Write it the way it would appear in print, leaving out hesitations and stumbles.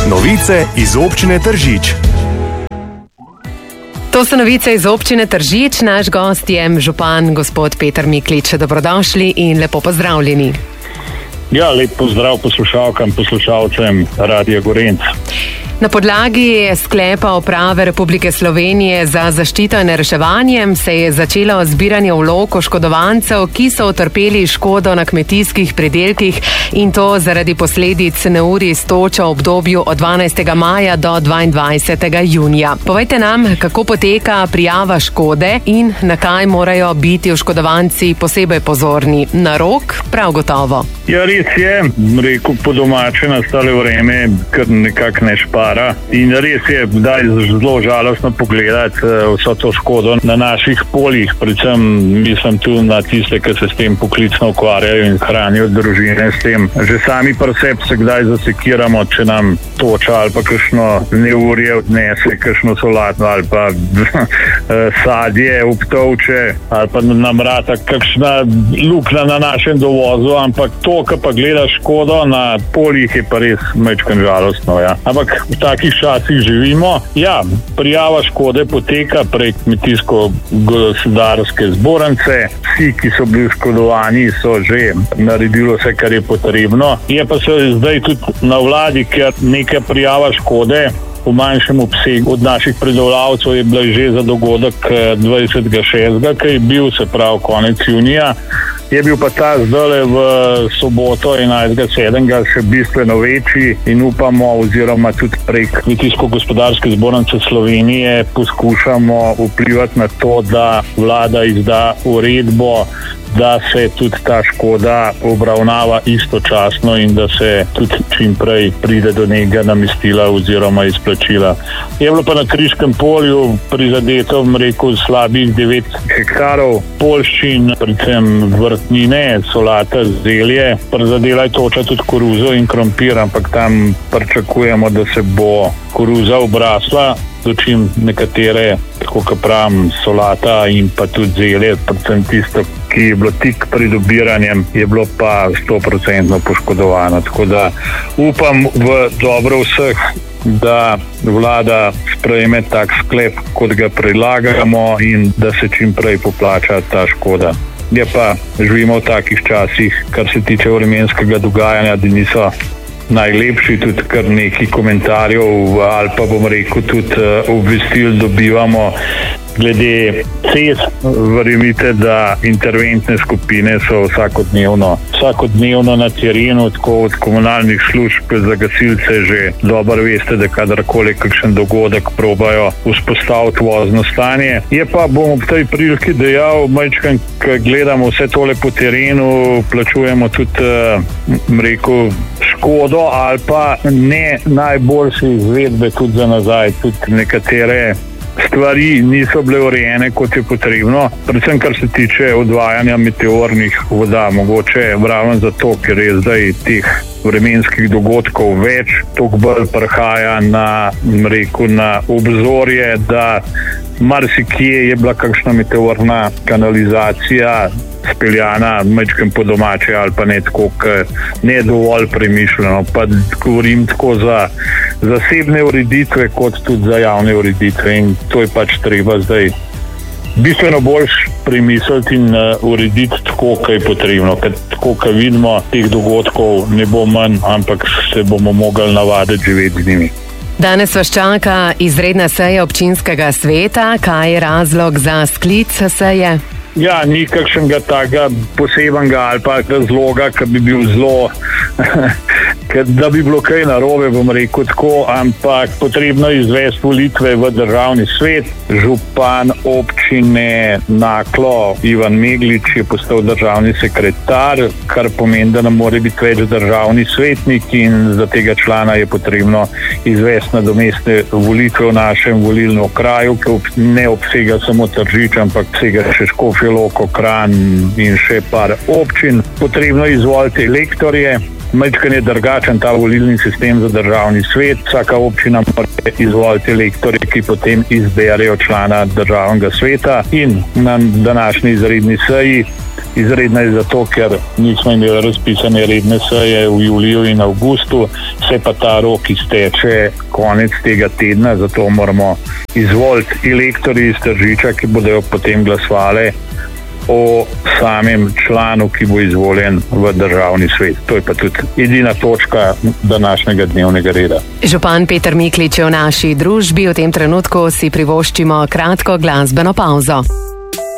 Novice iz občine Tržič. To so novice iz občine Tržič. Naš gost je župan gospod Peter Miklič. Dobrodošli in lepo pozdravljeni. Ja, lep pozdrav poslušalkam, poslušalcem Radia Gorenc. Na podlagi sklepa Uprave Republike Slovenije za zaščito in reševanje se je začelo zbiranje vlog oškodovancev, ki so utrpeli škodo na kmetijskih pridelkih in to zaradi posledic neurij s točo v obdobju od 12. maja do 22. junija. Povejte nam, kako poteka prijava škode in na kaj morajo biti oškodovanci posebej pozorni. Na rok? Prav gotovo. Ja, res je, rekel po domače, nastale vreme, kar nekako ne špara. In res je, da je zelo žalostno pogledati vso to škodo na naših poljih, predvsem mislim tu na tiste, ki se s tem poklicno ukvarjajo in hranijo družine s tem. Že sami pri sebi se kdaj zasekiramo, če nam toča ali pa kakšno neurje odnese, kakšno solatno ali pa sadje obtovče ali pa nam rata kakšna luknja na našem dovozu, ampak to, ko pa gledaš škodo na poljih, je pa res majčkeno žalostno. Ja. Ampak v takih časih živimo. Ja, prijava škode poteka prek kmetijsko-gospodarske zbornice. Vsi, ki so bili škodovani, so že naredili vse, kar je potrebno. Je pa se zdaj tudi na vladi, ker neka prijava škode v manjšem obsegu od naših predelovalcev je bila že za dogodek 20.6., ki je bil, se pravi, konec junija. Je bil pa ta zdaj v soboto 11.7. še bistveno večji in upamo oziroma tudi prek Kmetijsko-gospodarske zbornice Slovenije poskušamo vplivati na to, da vlada izda uredbo, da se tudi ta škoda obravnava istočasno in da se tudi čim prej pride do nekega namestila oziroma izplačila. Je bilo pa na Kriškem polju prizadeto, rekel, slabih 9 hektarov poljščin, predvsem vrtnine, solata, zelje. Prizadela je toča tudi koruzo in krompir, ampak tam pričakujemo, da se bo koruza obrasla, dočim nekatere, tako kot pravim, solata in pa tudi zelje, predvsem tisto, ki je bilo tik pred obiranjem, je bilo pa 100% poškodovano. Tako da upam v dobro vseh, da vlada sprejme tak sklep, kot ga predlagamo in da se čim prej poplača ta škoda. Je pa živimo v takih časih, kar se tiče vremenskega dogajanja, da niso najlepši, tudi kar nekaj komentarjev ali pa bom rekel tudi obvestil dobivamo glede cest. Verjemite, da interventne skupine so vsakodnevno na terenu, tako od komunalnih služb za gasilce že dobro veste, da kadarkoli kakšen dogodek probajo vzpostaviti vozno stanje. Je pa bom ob tej priliki dejal, majčkan, ko gledamo vse tole po terenu, plačujemo tudi rekel škodo ali pa ne najboljše izvedbe tudi za nazaj, tudi nekatere stvari niso bile urejene, kot je potrebno, predvsem kar se tiče odvajanja meteornih voda. Mogoče ravno zato, ker je zdaj teh vremenskih dogodkov več, toliko bolj prihaja na obzorje, da marsikje je bila kakšna meteorna kanalizacija speljana majčkem po domače ali pa ne tako, ne dovolj premišljeno. Pa govorim tako za zasebne ureditve kot tudi za javne ureditve in to je pač treba zdaj bistveno boljš premisliti in urediti tako, kaj je potrebno. Ker tako, kaj vidimo, teh dogodkov ne bo manj, ampak se bomo mogli navaditi živeti z njimi. Danes vas čaka izredna seja občinskega sveta. Kaj je razlog za sklic seje? Ja, ni kakšnega takega posebenega ali pa razloga, ki bi bil zelo, da bi bilo kaj narobe, bom rekel tako, ampak potrebno izvesti volitve v državni svet. Župan občine Naklo Ivan Meglič je postal državni sekretar, kar pomeni, da ne more biti več državni svetnik in za tega člana je potrebno izvesti nadomestne volitve v našem volilnem okraju, ki ne obsega samo Tržič, ampak obsega še Škofjo Loko, Kranj in še par občin. Potrebno je izvoliti elektorje. Majčkeno je drugačen ta volilni sistem za državni svet. Vsaka občina mora izvoliti elektorje, ki potem izberejo člana državnega sveta in na današnji izredni seji Izredna je zato, ker nismo imeli razpisane redne seje v juliju in avgustu, se pa ta rok izteče konec tega tedna, zato moramo izvoliti elektorji iz Tržiča, ki bodo potem glasovali o samem članu, ki bo izvoljen v državni svet. To je pa tudi edina točka današnjega dnevnega reda. Župan Peter Miklič je v naši družbi. V tem trenutku si privoščimo kratko glasbeno pavzo.